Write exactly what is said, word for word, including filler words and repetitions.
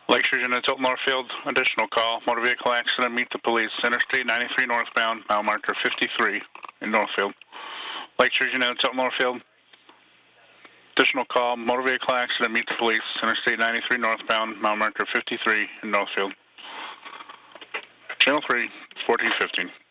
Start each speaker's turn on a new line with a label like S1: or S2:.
S1: Lakeshore Unit, Tilton Northfield, additional call, motor vehicle accident, meet the police, Interstate ninety-three northbound, mile marker fifty-three in Northfield. Lakeshore Unit, Tilton Northfield, additional call, motor vehicle accident, meet the police, Interstate ninety-three northbound, mile marker fifty-three in Northfield. Channel three, fourteen fifteen.